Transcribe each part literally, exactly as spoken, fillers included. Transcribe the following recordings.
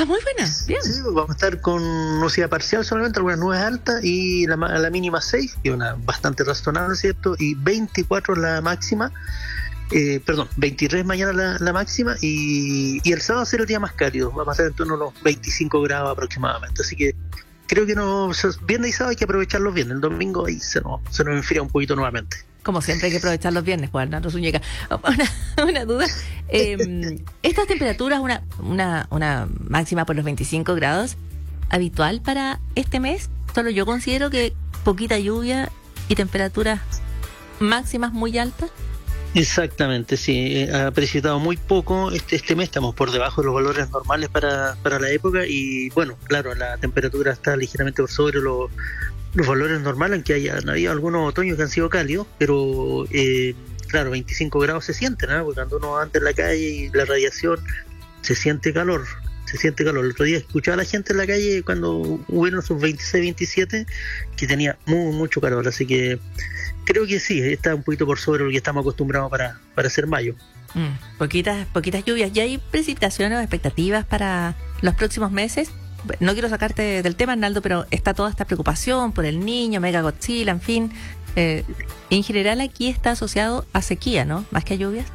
Ah, muy buena, bien. Sí, vamos a estar con nubosidad parcial solamente, algunas nubes altas y la, la mínima seis, que es una bastante razonable, ¿cierto? Y veinticuatro la máxima, eh, perdón, veintitrés mañana la, la máxima y, y el sábado va a ser el día más cálido, va a pasar en torno a unos veinticinco grados aproximadamente, así que creo que no, viernes y sábado hay que aprovecharlos bien, el domingo ahí se nos, se nos enfría un poquito nuevamente. Como siempre hay que aprovechar los viernes, pues Arnaldo Zúñiga. Una, una duda. Eh, ¿Estas temperaturas, una, una, una máxima por los veinticinco grados, habitual para este mes? Solo yo considero que poquita lluvia y temperaturas máximas muy altas. Exactamente, sí. Ha precipitado muy poco este, este mes, estamos por debajo de los valores normales para, para la época y bueno, claro, la temperatura está ligeramente por sobre los... los valores normales, aunque haya habido algunos otoños que han sido cálidos, pero eh, claro, veinticinco grados se sienten, ¿no? Porque cuando uno anda en la calle y la radiación se siente calor, se siente calor. El otro día escuchaba a la gente en la calle cuando hubieron sus veintiséis, veintisiete, que tenía muy, mucho calor, así que creo que sí, está un poquito por sobre lo que estamos acostumbrados para, para hacer mayo. Mm, poquitas, poquitas lluvias. ¿Ya hay precipitaciones o expectativas para los próximos meses? No quiero sacarte del tema, Arnaldo, pero está toda esta preocupación por el niño, Mega Godzilla, en fin. Eh, en general aquí está asociado a sequía, ¿no? Más que a lluvias.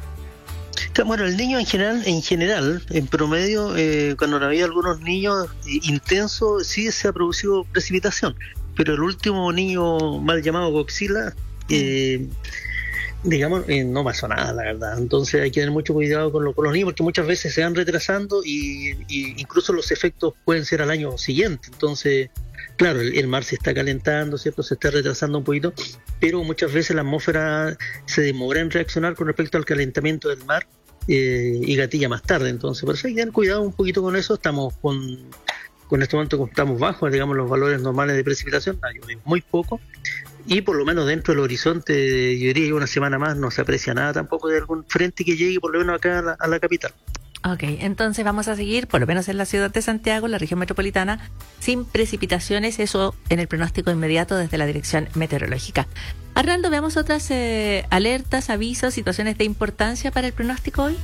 Bueno, el niño en general, en general, en promedio, eh, cuando había algunos niños intensos, sí se ha producido precipitación. Pero el último niño mal llamado Godzilla, eh, digamos, eh, no pasó nada, la verdad. Entonces hay que tener mucho cuidado con, lo, con los niños porque muchas veces se van retrasando y, y incluso los efectos pueden ser al año siguiente. Entonces, claro, el, el mar se está calentando, ¿cierto? Se está retrasando un poquito, pero muchas veces la atmósfera se demora en reaccionar con respecto al calentamiento del mar eh, y gatilla más tarde. Entonces, por eso hay que tener cuidado un poquito con eso. Estamos con... Con este momento estamos bajos, digamos, los valores normales de precipitación, muy poco, y por lo menos dentro del horizonte, yo diría que una semana más no se aprecia nada tampoco de algún frente que llegue por lo menos acá a la, a la capital. Ok, entonces vamos a seguir, por lo menos en la ciudad de Santiago, la región metropolitana, sin precipitaciones, eso en el pronóstico inmediato desde la Dirección Meteorológica. Arnaldo, veamos otras eh, alertas, avisos, situaciones de importancia para el pronóstico hoy.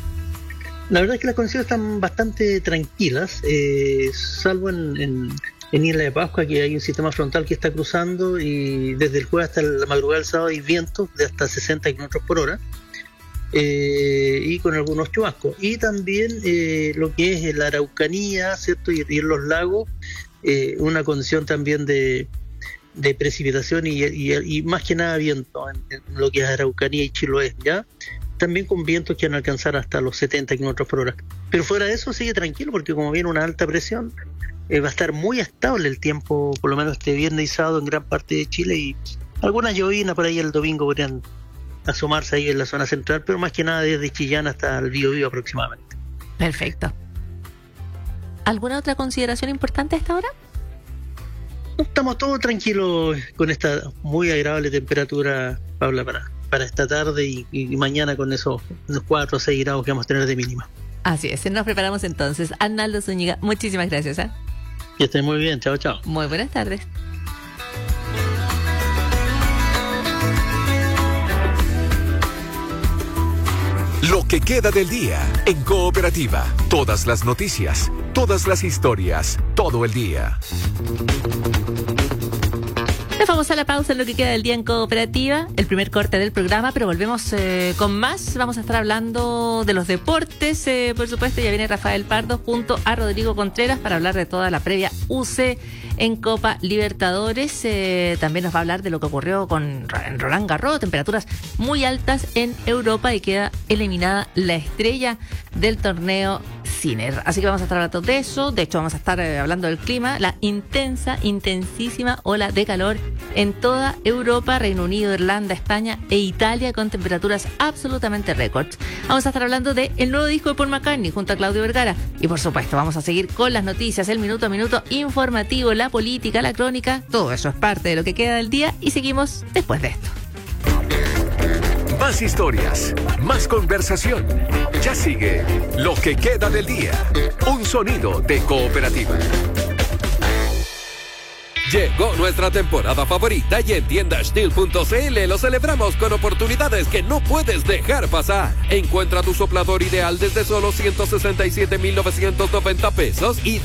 La verdad es que las condiciones están bastante tranquilas, eh, salvo en, en, en Isla de Pascua, que hay un sistema frontal que está cruzando y desde el jueves hasta la madrugada del sábado hay vientos de hasta sesenta kilómetros por hora eh, y con algunos chubascos. Y también eh, lo que es la Araucanía, ¿cierto? Y, y en los lagos, eh, una condición también de, de precipitación y, y, y más que nada viento en, en lo que es Araucanía y Chiloé, ¿ya? También con vientos que van a alcanzar hasta los setenta kilómetros por hora. Pero fuera de eso sigue tranquilo porque como viene una alta presión, eh, va a estar muy estable el tiempo, por lo menos este viernes y sábado en gran parte de Chile y algunas llovinas por ahí el domingo podrían asomarse ahí en la zona central, pero más que nada desde Chillán hasta el Biobío aproximadamente. Perfecto. ¿Alguna otra consideración importante a esta hora? No, estamos todos tranquilos con esta muy agradable temperatura, Paula, para... para esta tarde y, y mañana con esos cuatro o seis grados que vamos a tener de mínima. Así es, nos preparamos entonces. Arnaldo Zúñiga, muchísimas gracias. ¿eh? Que estén muy bien, chao, chao. Muy buenas tardes. Lo que queda del día en Cooperativa. Todas las noticias, todas las historias, todo el día. Nos vamos a la pausa en lo que queda del día en Cooperativa, el primer corte del programa, pero volvemos eh, con más. Vamos a estar hablando de los deportes, eh, por supuesto, ya viene Rafael Pardo junto a Rodrigo Contreras para hablar de toda la previa U C en Copa Libertadores. Eh, también nos va a hablar de lo que ocurrió con en Roland Garros, temperaturas muy altas en Europa y queda eliminada la estrella del torneo Sinner. Así que vamos a estar hablando de eso. De hecho, vamos a estar eh, hablando del clima, la intensa, intensísima ola de calor en toda Europa, Reino Unido, Irlanda, España e Italia, con temperaturas absolutamente récords. Vamos a estar hablando de el nuevo disco de Paul McCartney junto a Claudio Vergara. Y por supuesto, vamos a seguir con las noticias, el minuto a minuto informativo, la política, la crónica. Todo eso es parte de lo que queda del día y seguimos después de esto. Más historias, más conversación. Ya sigue Lo que queda del día. Un sonido de Cooperativa. Llegó nuestra temporada favorita y en tienda steel punto c l lo celebramos con oportunidades que no puedes dejar pasar. Encuentra tu soplador ideal desde solo ciento sesenta y siete mil novecientos noventa pesos y